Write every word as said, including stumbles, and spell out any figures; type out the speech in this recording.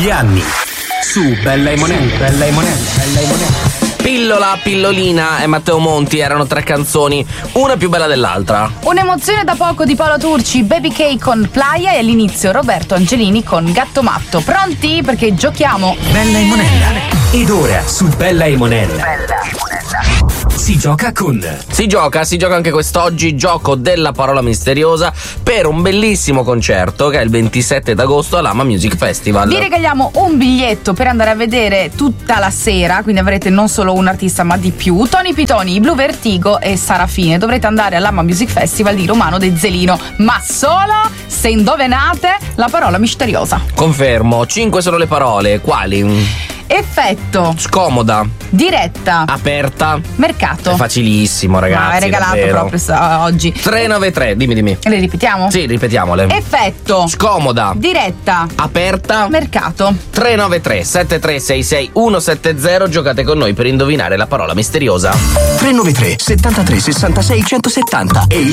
gli anni. Su Bella e Monelli, Bella e Monelli, Bella e Monelli. Pillola, Pillolina e Matteo Monti erano tre canzoni, una più bella dell'altra. Un'emozione da poco di Paolo Turci, Baby K con Playa e all'inizio Roberto Angelini con Gatto Matto. Pronti? Perché giochiamo. Bella e Monella. Ed ora su Bella e Monella. Bella e Monella. Si gioca con. Si gioca, si gioca anche quest'oggi, gioco della parola misteriosa per un bellissimo concerto che è il ventisette d'agosto all'Ama Music Festival. Vi regaliamo un biglietto per andare a vedere tutta la sera, quindi avrete non solo un artista ma di più, Tony Pitoni, Blue Vertigo e Sarafine. Dovrete andare all'Ama Music Festival di Romano De Zelino, ma solo se indovinate la parola misteriosa. Confermo, cinque sono le parole, quali? Effetto, Scomoda, diretta, aperta, mercato. È facilissimo, ragazzi. Ma hai regalato davvero. proprio sta- oggi. tre nove tre, dimmi dimmi. Le ripetiamo? Sì, ripetiamole. Effetto, Scomoda, diretta, aperta, mercato. tre nove tre sette tre sei sei uno sette zero. Giocate con noi per indovinare la parola misteriosa. tre nove tre settantatré sessantasei centosettanta e il